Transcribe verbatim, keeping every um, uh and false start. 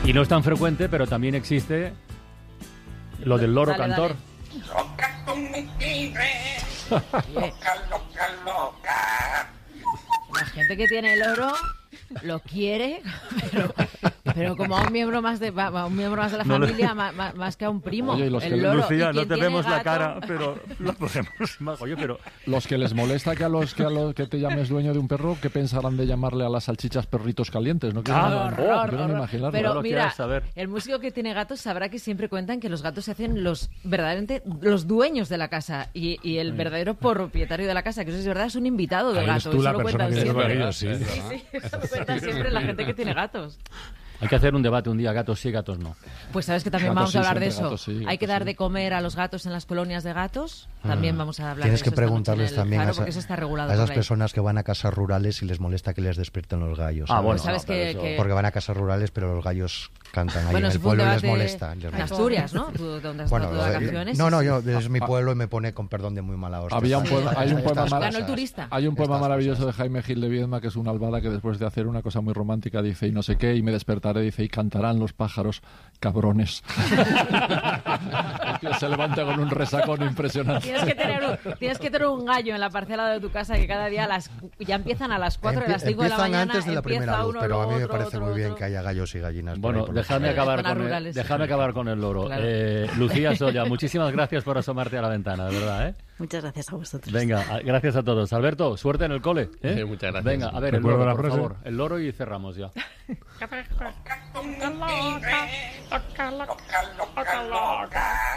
Y no es tan frecuente, pero también existe lo del loro Dale, cantor. dale. Loca tú me quieres, loca, loca, loca. La gente que tiene el loro lo quiere, pero, pero como a un miembro más de, a un miembro más de la No le- familia, más, más- más que a un primo. Oye, y los el que le- loro. Lucía, ¿Y no quién te tiene vemos la gato? cara, pero lo podemos. Oye, pero Los que les molesta que a los que a los que te llames dueño de un perro, ¿qué pensarán de llamarle a las salchichas perritos calientes? No quiero, Ah, ni- Horror, quiero ni horror. imaginarlo. Pero lo mira, quieras saber. el músico que tiene gatos sabrá que siempre cuentan que los gatos se hacen los verdaderamente los dueños de la casa y, y el verdadero propietario de la casa, que eso es verdad, es un invitado del Ahí es gato. tú Eso la lo persona cuentan que tiene siempre. ellos, sí. Sí, sí, eso lo cuenta siempre la gente que tiene gatos. hay que hacer un debate un día, gatos sí, gatos no. Pues sabes que también Gatos vamos a sí, hablar de siempre eso. gatos sí, Hay gatos que dar sí. de comer a los gatos en las colonias de gatos. También vamos a hablar Tienes de que eso esta noche en preguntarles el también Faro, a, esa- porque eso está regulado a esas por ley. personas que van a casas rurales y les molesta que les despierten los gallos. Ah, ¿sabes? bueno, sabes no, pero que- eso- que- Porque van a casas rurales, pero los gallos cantan ahí Bueno, en eso el fue un pueblo y les debate molesta. les en molesta. Asturias, ¿no? Tú, donde has Bueno, estado de eh, vacaciones. no, no, Sí, yo sí. es mi pueblo y me pone con perdón de muy mala hostia. Había un Estas- poema, hay un estas poema, mar- Ganó el cosas. turista. hay un poema Estas maravilloso cosas. de Jaime Gil de Viedma, que es una albada que después de hacer una cosa muy romántica dice y no sé qué, y me despertaré, dice, y cantarán los pájaros, cabrones. El tío se levanta con un resacón impresionante. Tienes que, tener un, tienes que tener un gallo en la parcela de tu casa que cada día a las, ya empiezan a las cuatro de Empie- las cinco de la empiezan mañana. antes de la empieza primera luz, uno, pero lo a mí me otro, parece otro, muy bien otro. que haya gallos y gallinas. por ahí Bueno, por los dejadme de acabar, zonas con el, rurales. dejadme acabar con el loro. Claro. Eh, Lucía Solla, muchísimas gracias por asomarte a la ventana, de verdad, ¿eh? Muchas gracias a vosotros. Venga, a- gracias a todos. Alberto, suerte en el cole. ¿eh? Sí, muchas gracias. Venga, a ver, el Recuerdo loro, la por frase. favor. El loro y cerramos ya. Loca tú me quieres, loca, loca, loca.